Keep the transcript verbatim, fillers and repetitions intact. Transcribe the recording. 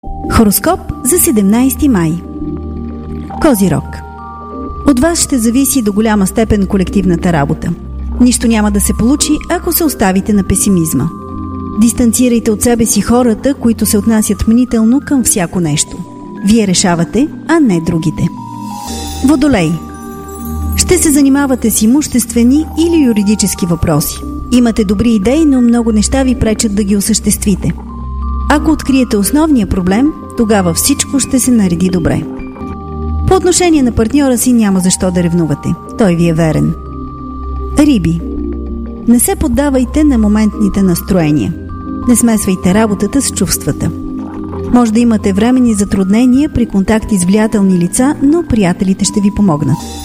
Хороскоп за седемнайсети май. Козирог. От вас ще зависи до голяма степен колективната работа. Нищо няма да се получи, ако се оставите на песимизма. Дистанцирайте от себе си хората, които се отнасят мнително към всяко нещо. Вие решавате, а не другите. Водолей. Ще се занимавате с имуществени или юридически въпроси. Имате добри идеи, но много неща ви пречат да ги осъществите. Ако откриете основния проблем, тогава всичко ще се нареди добре. По отношение на партньора си няма защо да ревнувате. Той ви е верен. Риби. Не се поддавайте на моментните настроения. Не смесвайте работата с чувствата. Може да имате временни затруднения при контакти с влиятелни лица, но приятелите ще ви помогнат.